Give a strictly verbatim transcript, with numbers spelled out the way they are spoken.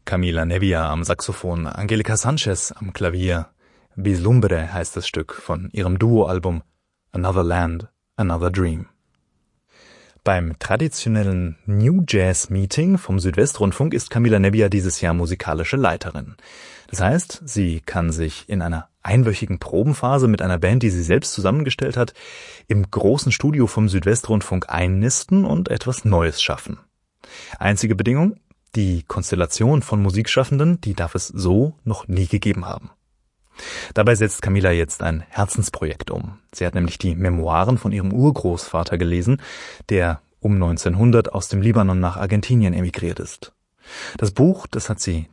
Camila Nevia am Saxophon, Angelica Sanchez am Klavier. Vislumbre heißt das Stück von ihrem Duo-Album Another Land, Another Dream. Beim traditionellen New Jazz Meeting vom Südwestrundfunk ist Camila Nevia dieses Jahr musikalische Leiterin. Das heißt, sie kann sich in einer einwöchigen Probenphase mit einer Band, die sie selbst zusammengestellt hat, im großen Studio vom Südwestrundfunk einnisten und etwas Neues schaffen. Einzige Bedingung: die Konstellation von Musikschaffenden, die darf es so noch nie gegeben haben. Dabei setzt Camila jetzt ein Herzensprojekt um. Sie hat nämlich die Memoiren von ihrem Urgroßvater gelesen, der um neunzehnhundert aus dem Libanon nach Argentinien emigriert ist. Das Buch, das hat sie